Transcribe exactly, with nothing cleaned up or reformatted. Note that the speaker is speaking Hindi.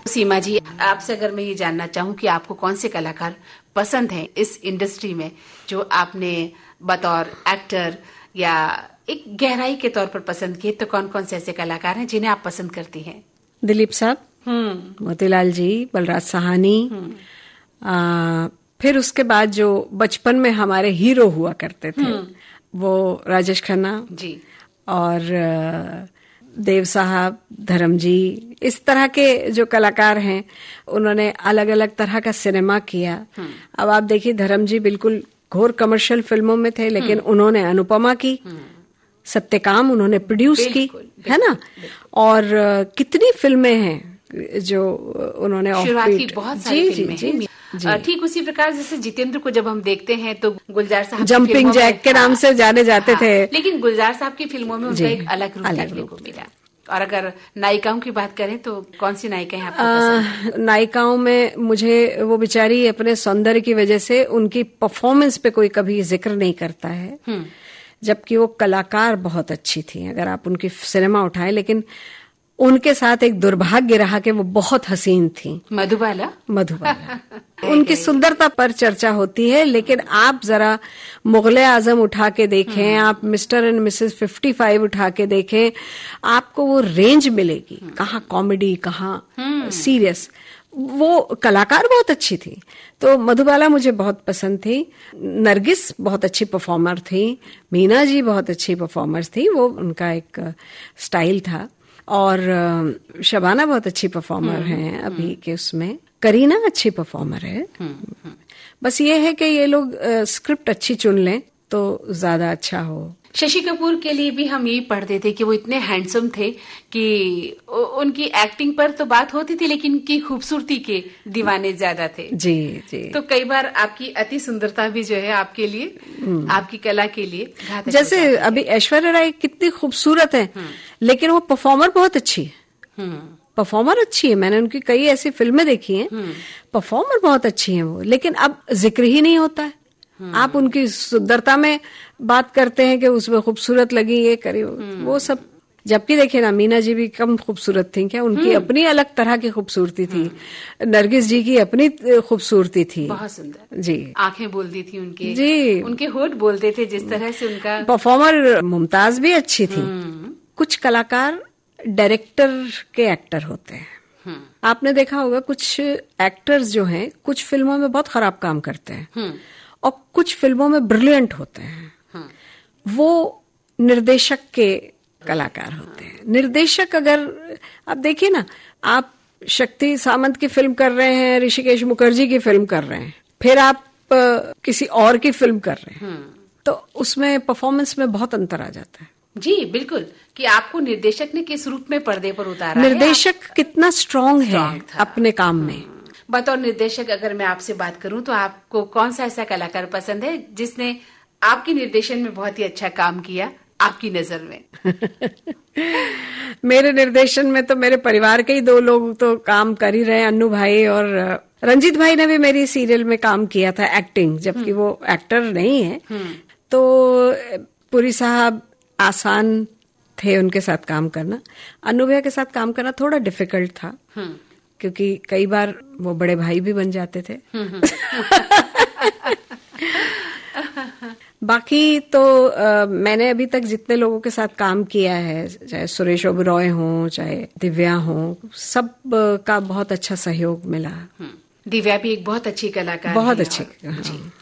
सीमा जी, आपसे अगर मैं ये जानना चाहूँ कि आपको कौन से कलाकार पसंद हैं इस इंडस्ट्री में, जो आपने बतौर एक्टर या एक गहराई के तौर पर पसंद किए, तो कौन कौन से ऐसे कलाकार हैं जिन्हें आप पसंद करती हैं? दिलीप साहब, मोतीलाल जी, बलराज साहनी, आ, फिर उसके बाद जो बचपन में हमारे हीरो हुआ करते थे वो राजेश खन्ना जी, और देव साहब, धर्म जी, इस तरह के जो कलाकार हैं उन्होंने अलग अलग तरह का सिनेमा किया। अब आप देखिए, धर्म जी बिल्कुल घोर कमर्शियल फिल्मों में थे, लेकिन उन्होंने अनुपमा की, सत्यकाम उन्होंने प्रोड्यूस की, है ना, और कितनी फिल्में हैं जो उन्होंने शुरुआत की, बहुत सारी फिल्में हैं। ठीक उसी प्रकार जैसे जितेंद्र को जब हम देखते हैं तो गुलजार साहब जंपिंग जैक के नाम से जाने जाते हाँ, थे, लेकिन गुलजार साहब की फिल्मों में उनका एक अलग रूप देखने को मिला। और अगर नायिकाओं की बात करें तो कौन सी नायिकाएं आपको पसंद हैं? नायिकाओं में मुझे वो बेचारी अपने सौंदर्य की वजह से उनकी परफॉर्मेंस पे कोई कभी जिक्र नहीं करता है, जबकि वो कलाकार बहुत अच्छी थी अगर आप उनकी सिनेमा उठाएं, लेकिन उनके साथ एक दुर्भाग्य रहा कि वो बहुत हसीन थी। मधुबाला मधुबाला उनकी सुंदरता पर चर्चा होती है, लेकिन आप जरा मुगले आजम उठा के देखें, आप mister and Mrs fifty five उठा के देखें, आपको वो रेंज मिलेगी, कहाँ कॉमेडी कहाँ सीरियस। वो कलाकार बहुत अच्छी थी, तो मधुबाला मुझे बहुत पसंद थी। नरगिस बहुत अच्छी परफॉर्मर थी, मीना जी बहुत अच्छी परफॉर्मर थी, वो उनका एक स्टाइल था, और शबाना बहुत अच्छी परफॉर्मर हैं अभी के उसमें, करीना अच्छी परफॉर्मर है। बस ये है कि ये लोग स्क्रिप्ट अच्छी चुन लें तो ज्यादा अच्छा हो। शशि कपूर के लिए भी हम यही पढ़ते थे कि वो इतने हैंडसम थे कि उनकी एक्टिंग पर तो बात होती थी, लेकिन उनकी खूबसूरती के दीवाने ज्यादा थे। जी जी। तो कई बार आपकी अति सुंदरता भी जो है आपके लिए, आपकी कला के लिए घातक। जैसे अभी ऐश्वर्या राय कितनी खूबसूरत है, लेकिन वो परफॉर्मर बहुत अच्छी है। परफॉर्मर अच्छी है, मैंने उनकी कई ऐसी फिल्में देखी हैं, परफॉर्मर बहुत अच्छी है वो, लेकिन अब जिक्र ही नहीं होता है। आप उनकी सुंदरता में बात करते हैं कि उसमें खूबसूरत लगी, ये करी, वो सब। जबकि देखिए ना, मीना जी भी कम खूबसूरत थी क्या? उनकी अपनी अलग तरह की खूबसूरती थी। नरगिस जी की अपनी खूबसूरती थी, बहुत सुंदर जी। आंखें बोलती थी उनके, जी, उनके होठ बोलते थे जिस तरह से उनका। परफॉर्मर मुमताज भी अच्छी थी। कुछ कलाकार डायरेक्टर के एक्टर होते हैं। आपने देखा होगा कुछ एक्टर्स जो हैं कुछ फिल्मों में बहुत खराब काम करते हैं और कुछ फिल्मों में ब्रिलियंट होते हैं। वो निर्देशक के कलाकार होते हैं। निर्देशक, अगर आप देखिए ना, आप शक्ति सामंत की फिल्म कर रहे हैं, ऋषिकेश मुखर्जी की फिल्म कर रहे हैं, फिर आप आ, किसी और की फिल्म कर रहे हैं, तो उसमें परफॉर्मेंस में बहुत अंतर आ जाता है। जी बिल्कुल, कि आपको निर्देशक ने किस रूप में पर्दे पर उतारा निर्देशक है, कितना स्ट्रांग है अपने काम में। बतौर निर्देशक अगर मैं आपसे बात करूं तो आपको कौन सा ऐसा कलाकार पसंद है जिसने आपके निर्देशन में बहुत ही अच्छा काम किया आपकी नजर में? मेरे निर्देशन में तो मेरे परिवार के ही दो लोग तो काम कर ही रहे हैं, अन्नू भाई और रंजीत भाई ने भी मेरी सीरियल में काम किया था एक्टिंग, जबकि वो एक्टर नहीं है। तो पुरी साहब आसान थे उनके साथ काम करना। अन्नू भैया के साथ काम करना थोड़ा डिफिकल्ट था, क्योंकि कई बार वो बड़े भाई भी बन जाते थे। बाकी तो आ, मैंने अभी तक जितने लोगों के साथ काम किया है, चाहे सुरेश ओबरॉय हो, चाहे दिव्या हो, सब का बहुत अच्छा सहयोग मिला। दिव्या भी एक बहुत अच्छी कलाकार, बहुत अच्छी।